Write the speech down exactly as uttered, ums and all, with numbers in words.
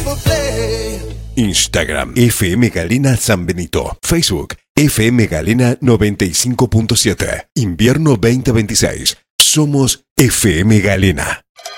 Instagram F M Galena San Benito. Facebook F M Galena noventa y cinco punto siete. Invierno veinte veintiséis. Somos F M Galena.